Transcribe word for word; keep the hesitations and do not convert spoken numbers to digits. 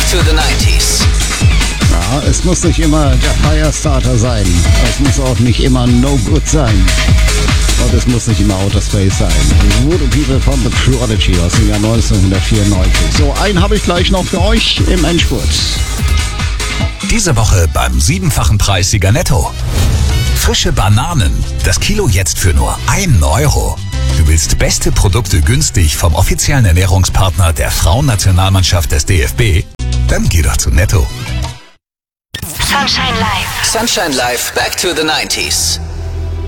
to the nineties. Ja, es muss nicht immer der Firestarter sein. Es muss auch nicht immer No Good sein. Und es muss nicht immer Outer Space sein. Voodoo People von The Prodigy aus dem Jahr neunzehnhundertvierundneunzig. So, einen habe ich gleich noch für euch im Endspurt. Diese Woche beim siebenfachen Preissieger Netto. Frische Bananen. Das Kilo jetzt für nur einen Euro. Du willst beste Produkte günstig vom offiziellen Ernährungspartner der Frauennationalmannschaft des D F B? Dann geh doch zu Netto. Sunshine Live. Sunshine Live, back to the nineties.